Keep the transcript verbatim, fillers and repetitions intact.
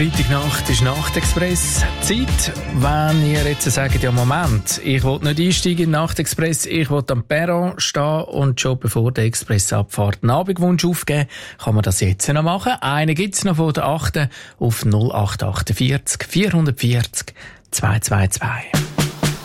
Freitagnacht ist Nachtexpress. Zeit, wenn ihr jetzt sagt, ja Moment, ich will nicht einsteigen in den Nachtexpress, ich will am Perron stehen und schon bevor der Express abfährt einen Abendwunsch aufgeben, kann man das jetzt noch machen. Einen gibt's noch von der achten auf null acht acht vier vier vier null zwei zwei zwei.